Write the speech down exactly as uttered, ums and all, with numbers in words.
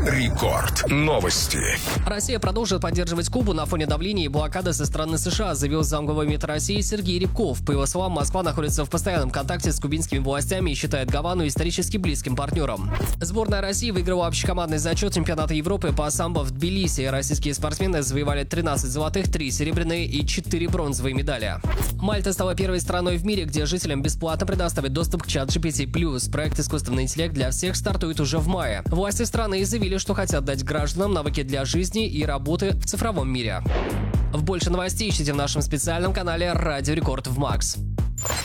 Рекорд. Новости. Россия продолжит поддерживать Кубу на фоне давления и блокады со стороны США, заявил замглавы МИД России Сергей Рябков. По его словам, Москва находится в постоянном контакте с кубинскими властями и считает Гавану исторически близким партнером. Сборная России выиграла общекомандный зачет чемпионата Европы по самбо в Тбилиси. Российские спортсмены завоевали тринадцать золотых, три серебряные и четыре бронзовые медали. Мальта стала первой страной в мире, где жителям бесплатно предоставят доступ к чат джи пи ти плюс. Проект «Искусственный интеллект для всех» стартует уже в мае. Власти страны заявили, что хотят дать гражданам навыки для жизни и работы в цифровом мире. В больше новостей ищите в нашем специальном канале «Радио Рекорд» в Макс.